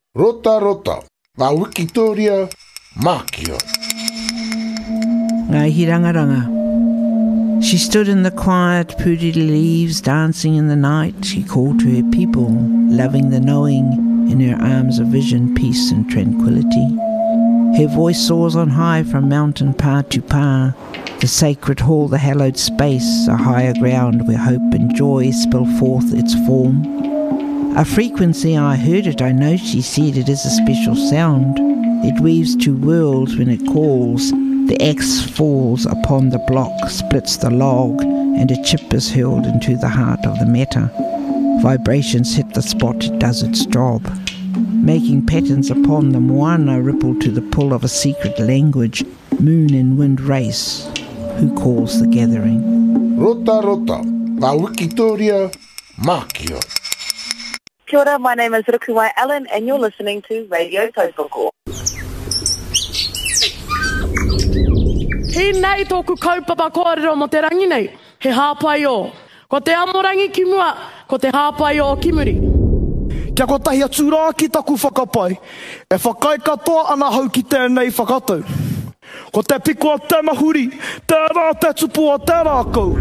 Rota rota, ngā Wikitoria Mākio. Ngā hirangaranga. She stood in the quiet, pooded leaves, dancing in the night. She called to her people, loving the knowing, in her arms of vision, peace and tranquility. Her voice soars on high from mountain pa to pa, the sacred hall, the hallowed space, a higher ground where hope and joy spill forth its form. A frequency, I heard it, I know she said it is a special sound. It weaves two worlds when it calls. The axe falls upon the block, splits the log, and a chip is hurled into the heart of the matter. Vibrations hit the spot, it does its job. Making patterns upon the moana ripple to the pull of a secret language. Moon and wind race. Who calls the gathering? Rota rota, ngā Wikitoria Mākio. Kia ora, my name is Rukuwai Allen and you're listening to Radio Taupoko. He nei tōku kaupapa kōrero mo te rangi nei, he hāpai o. Ko te amorangi ki mua, ko te hāpai o kimuri. Kia kotahi atu rā ki taku whakapai, e whakai katoa ana hau ki tēnei whakatau. Ko te piko a te mahuri, tērā te tupu a tērā kou.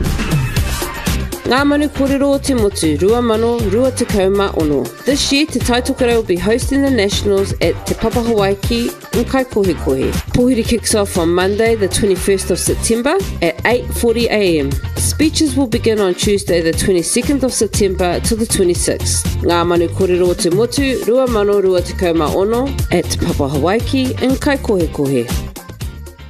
Ngā manu kōrero o te motu, rua mano, rua te kauma ono. This year, Te Taitokara will be hosting the Nationals at Te Papa Hawaiki in Kaikohekohe. Pohiri kicks off on Monday, the 21st of September at 8:40 a.m. Speeches will begin on Tuesday, the 22nd of September to the 26th. Ngā manu kōrero o te motu, rua mano, rua te kauma ono at Te Papa Hawaiki in Kaikohekohe.